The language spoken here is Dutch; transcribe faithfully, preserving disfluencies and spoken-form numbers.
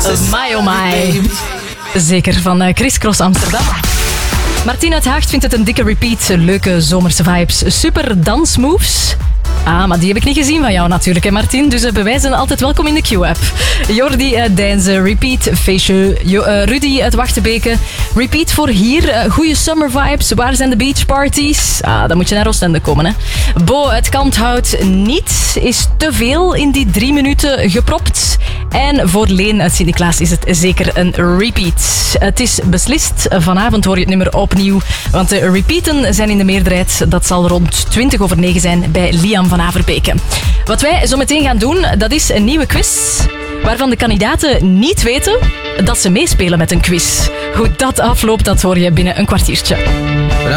My oh my. Zeker, van uh, Chris Cross Amsterdam. Martien uit Haagt vindt het een dikke repeat. Leuke zomerse vibes. Super dansmoves. Ah, maar die heb ik niet gezien van jou natuurlijk, hè Martien. Dus uh, bewijzen altijd welkom in de Q-app. Jordi uit Deinze, repeat. Feestje. Jo- uh, Rudy uit Wachtebeke. Repeat voor hier. Uh, goeie summer vibes. Waar zijn de beach parties? Ah, dan moet je naar Oostende komen, hè. Bo uit Kalmthout. Niet is te veel in die drie minuten gepropt. En voor Leen uit Sint-Niklaas is het zeker een repeat. Het is beslist. Vanavond hoor je het nummer opnieuw. Want de repeaten zijn in de meerderheid. Dat zal rond twintig over negen zijn bij Liam van Averbeke. Wat wij zo meteen gaan doen, dat is een nieuwe quiz. Waarvan de kandidaten niet weten dat ze meespelen met een quiz. Hoe dat afloopt, dat hoor je binnen een kwartiertje.